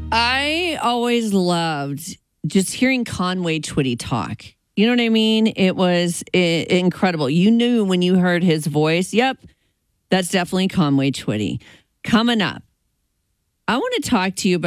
I always loved just hearing Conway Twitty talk. You know what I mean? It was incredible. You knew when you heard his voice, yep, that's definitely Conway Twitty. Coming up, I want to talk to you about